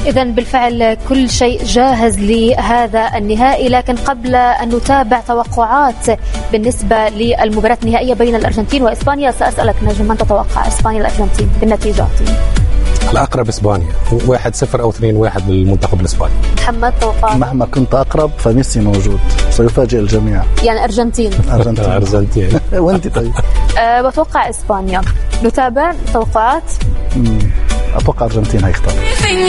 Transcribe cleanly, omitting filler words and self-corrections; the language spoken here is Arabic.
إذن بالفعل كل شيء جاهز لهذا النهائي، لكن قبل أن نتابع توقعات بالنسبة للمباراة النهائية بين الأرجنتين وإسبانيا، سأسألك نجم، من تتوقع إسبانيا الأرجنتين بالنتيجة؟ الأقرب إسبانيا 1-0 أو 2-1 للمنتخب الإسباني. محمد توقع؟ مهما كنت أقرب فميسي موجود سيفاجئ الجميع، يعني أرجنتين. وأنت طيب؟ بتوقع إسبانيا. نتابع توقعات. أتوقع أرجنتين هيختار.